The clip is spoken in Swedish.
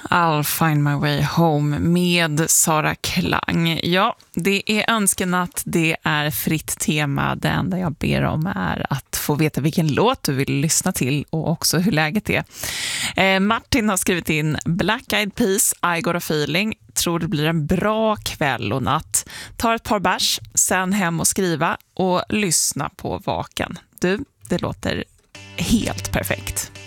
I'll find my way home med Sara Klang. Ja, det är önskenatt, det är fritt tema. Det enda jag ber om är att få veta vilken låt du vill lyssna till och också hur läget är. Martin har skrivit in Black Eyed Peas, I Got a Feeling. Tror det blir en bra kväll och natt. Tar ett par bärs, sen hem och skriva och lyssna på Vaken. Du, det låter helt perfekt.